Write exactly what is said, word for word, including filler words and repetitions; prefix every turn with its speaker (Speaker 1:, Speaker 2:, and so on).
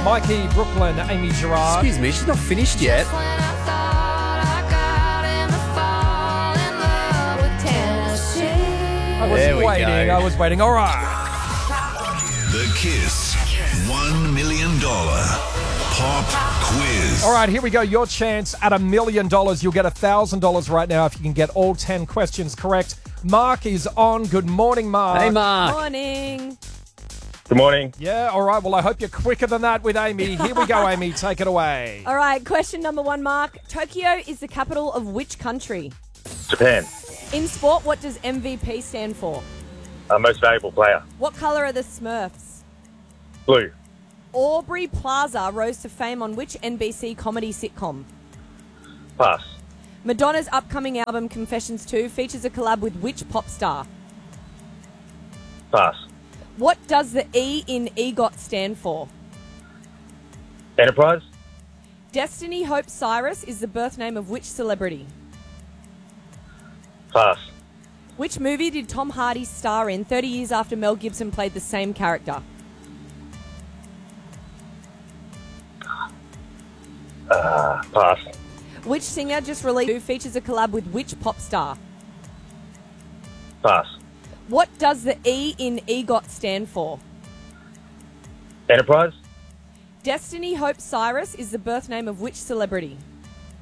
Speaker 1: Mikey, Brooklyn, Amy Gerard.
Speaker 2: Excuse me, she's not finished yet.
Speaker 1: I was
Speaker 2: There we
Speaker 1: waiting,
Speaker 2: go.
Speaker 1: I was waiting. All right.
Speaker 3: The Kiss one million dollars Pop Quiz.
Speaker 1: All right, here we go. Your chance at a million dollars. You'll get a thousand dollars right now if you can get all ten questions correct. Mark is on. Good morning, Mark.
Speaker 2: Hey, Mark.
Speaker 4: Morning.
Speaker 5: Good morning.
Speaker 1: Yeah, all right. Well, I hope you're quicker than that with Amy. Here we go, Amy. Take it away.
Speaker 4: All right, question number one, Mark. Tokyo is the capital of which country?
Speaker 5: Japan.
Speaker 4: In sport, what does M V P stand for?
Speaker 5: Uh, most valuable player.
Speaker 4: What colour are the Smurfs?
Speaker 5: Blue.
Speaker 4: Aubrey Plaza rose to fame on which N B C comedy sitcom?
Speaker 5: Pass.
Speaker 4: Madonna's upcoming album, Confessions two, features a collab with which pop star?
Speaker 5: Pass.
Speaker 4: What does the E in EGOT stand for?
Speaker 5: Enterprise.
Speaker 4: Destiny Hope Cyrus is the birth name of which celebrity?
Speaker 5: Pass.
Speaker 4: Which movie did Tom Hardy star in thirty years after Mel Gibson played the same character?
Speaker 5: Uh, pass.
Speaker 4: Which singer just released who features a collab with which pop star?
Speaker 5: Pass.
Speaker 4: What does the E in EGOT stand for?
Speaker 5: Enterprise.
Speaker 4: Destiny Hope Cyrus is the birth name of which celebrity?